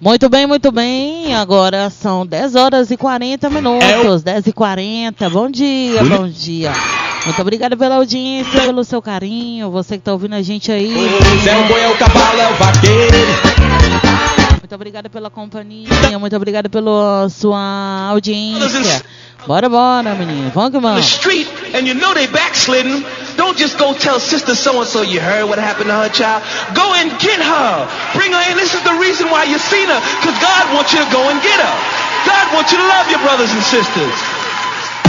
Muito bem, muito bem. Agora são 10 horas e 40 minutos. 10 e 40. Bom dia, bom dia. Muito obrigado pela audiência, pelo seu carinho. Você que tá ouvindo a gente aí. É o boi, é o cavalo, é o vaqueiro. Muito obrigado pela companhia. Muito obrigado pela sua audiência. Bora, bora, menino. Vamos que vamos. Street, and you know they backslidden. Don't just go tell sister so-and-so you heard what happened to her child. Go and get her. Bring her in. This is the reason why you seen her. Because God wants you to go and get her. God wants you to love your brothers and sisters.